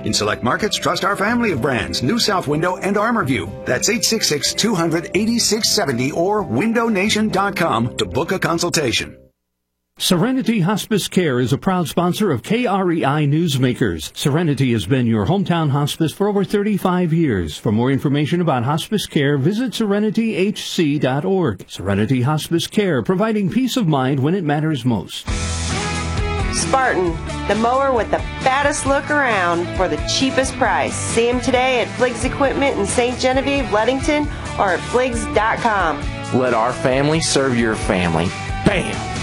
In select markets, trust our family of brands, New South Window and ArmorView. That's 866-200-8670 or windownation.com to book a consultation. Serenity Hospice Care is a proud sponsor of KREI Newsmakers. Serenity has been your hometown hospice for over 35 years. For more information about hospice care, visit serenityhc.org. Serenity Hospice Care, providing peace of mind when it matters most. Spartan, the mower with the fattest look around for the cheapest price. See him today at Fliggs Equipment in St. Genevieve, Leadington, or at Fliggs.com. Let our family serve your family. Bam!